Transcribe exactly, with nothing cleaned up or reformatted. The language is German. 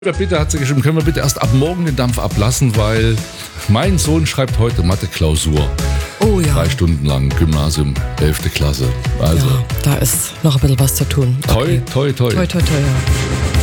Bitte hat sie geschrieben, können wir bitte erst ab morgen den Dampf ablassen, weil mein Sohn schreibt heute Mathe-Klausur. Oh ja. Drei Stunden lang, Gymnasium, elfte Klasse. Also ja, da ist noch ein bisschen was zu tun. Toi, Okay. toi, toi. Toi, toi, toi, ja.